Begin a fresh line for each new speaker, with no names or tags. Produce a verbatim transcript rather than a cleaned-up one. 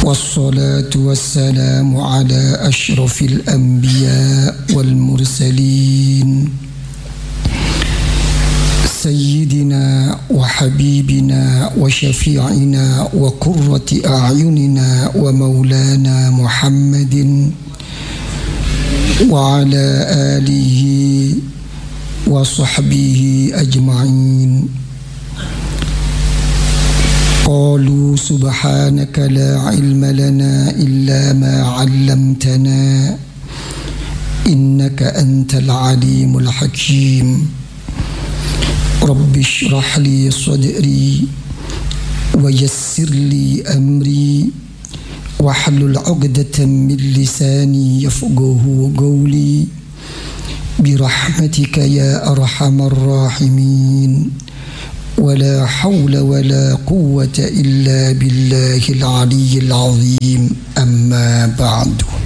والصلاة والسلام على أشرف الأنبياء والمرسلين سيدنا وحبيبنا وشفيعنا وقرة أعيننا ومولانا محمد وعلى آله وصحبه أجمعين. قالوا سبحانك لا علم لنا إلا ما علمتنا إنك أنت العليم الحكيم. رب اشرح لي صدري ويسر لي أمري واحلل عقدة من لساني يفقهوا قولي برحمتك يا أرحم الراحمين. ولا حول ولا قوة إلا بالله العلي العظيم. أما بعد،